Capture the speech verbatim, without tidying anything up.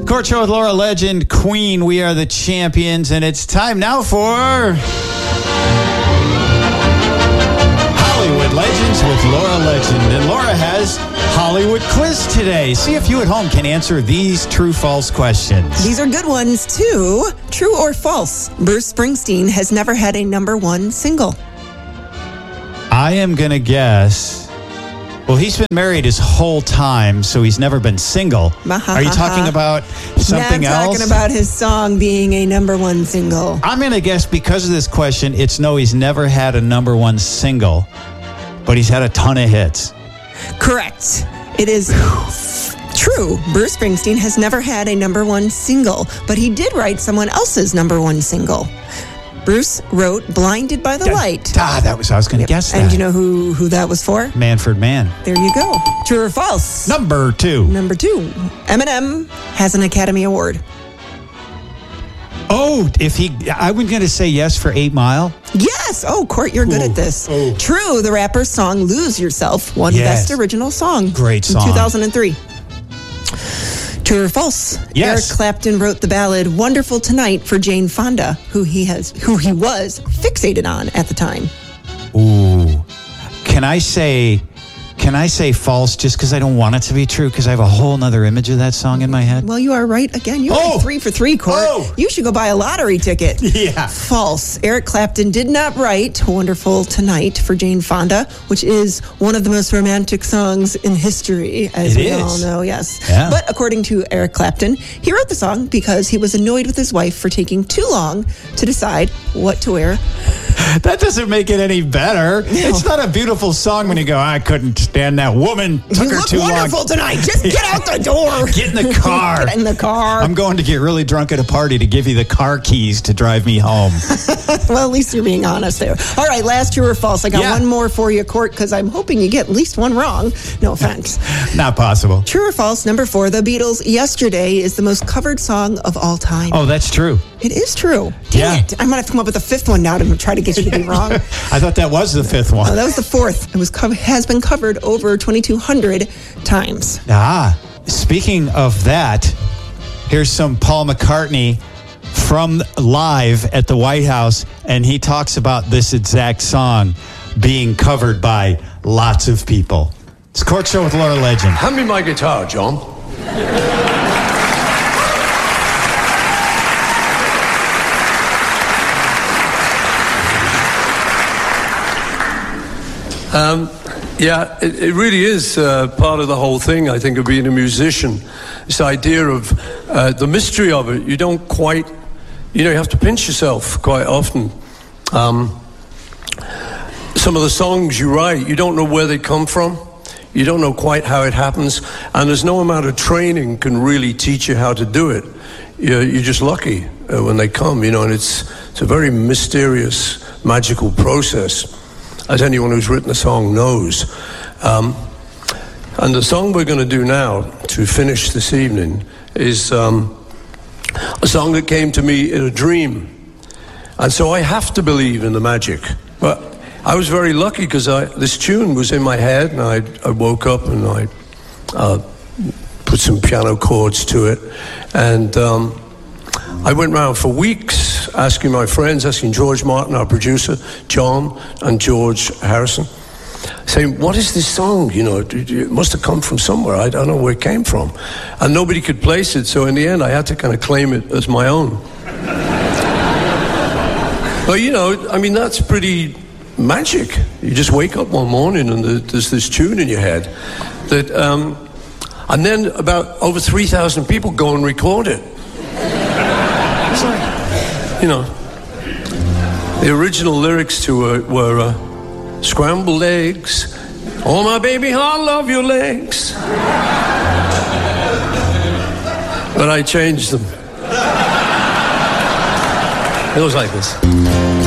Court Show with Laura Legend, Queen. We are the champions, and it's time now for Hollywood Legends with Laura Legend. And Laura has Hollywood quiz today. See if you at home can answer these true-false questions. These are good ones, too. True or false? Bruce Springsteen has never had a number one single. I am going to guess... Well, he's been married his whole time, so he's never been single. Are you talking about something Not else? talking about his song being a number one single. I'm going to guess because of this question, it's no, he's never had a number one single, but he's had a ton of hits. Correct. It is true. Bruce Springsteen has never had a number one single, but he did write someone else's number one single. Bruce wrote Blinded by the Yeah, Light. Ah, that was, I was going to Yep. guess that. And you know who, who that was for? Manfred Mann. There you go. True or false? Number two. Number two. Eminem has an Academy Award. Oh, if he, I was going to say yes for Eight Mile. Yes. Oh, Court, you're good Ooh, at this. ooh. True. The rapper's song Lose Yourself won Yes. Best Original Song. Great song. In two thousand three. True or false? Yes. Eric Clapton wrote the ballad "Wonderful Tonight" for Jane Fonda, who he has, who he was fixated on at the time. Ooh. Can I say, can I say false just because I don't want it to be true because I have a whole nother image of that song in my head? Well, you are right again. You're Oh! like three for three, Court. Oh! You should go buy a lottery ticket. Yeah. False. Eric Clapton did not write "Wonderful Tonight" for Jane Fonda, which is one of the most romantic songs in history, as It we is. all know, yes. Yeah. But according to Eric Clapton, he wrote the song because he was annoyed with his wife for taking too long to decide what to wear. That doesn't make it any better. It's not a beautiful song when you go, I couldn't stand that woman. Took You her look too wonderful long. tonight. Just get out the door. Get in the car. Get in the car. I'm going to get really drunk at a party to give you the car keys to drive me home. Well, at least you're being honest there. All right, last true or false. I got Yeah. one more for you, Court, because I'm hoping you get at least one wrong. No offense. Not possible. True or false? Number four, the Beatles' "Yesterday" is the most covered song of all time. Oh, that's true. It is true. Dang Yeah. it. I'm going to have to come up with a fifth one now to try to get you to be wrong. I thought that was the fifth one. Oh, that was the fourth. It was co- has been covered over twenty-two hundred times. Ah, speaking of that, here's some Paul McCartney from live at the White House, and he talks about this exact song being covered by lots of people. It's Court Show with Laura Legend. Hand me my guitar, John. Um, yeah, it, it really is uh, part of the whole thing, I think, of being a musician. This idea of uh, the mystery of it. You don't quite, you know, you have to pinch yourself quite often. Um, some of the songs you write, you don't know where they come from. You don't know quite how it happens. And there's no amount of training can really teach you how to do it. You're, you're just lucky uh, when they come, you know, and it's, it's a very mysterious, magical process, as anyone who's written a song knows. Um, and the song we're going to do now, to finish this evening, is um, a song that came to me in a dream. And so I have to believe in the magic. But I was very lucky because this tune was in my head, and I, I woke up and I uh, put some piano chords to it. And um, I went around for weeks asking my friends, asking George Martin, our producer, John, and George Harrison, saying, what is this song? You know, it must have come from somewhere. I don't know where it came from. And nobody could place it, so in the end I had to kind of claim it as my own. But, you know, I mean, that's pretty magic. You just wake up one morning and there's this tune in your head that, um, and then about over three thousand people go and record it. It's like, you know, the original lyrics to it were uh, scrambled eggs. Oh, my baby, I love your legs. But I changed them. It was like this.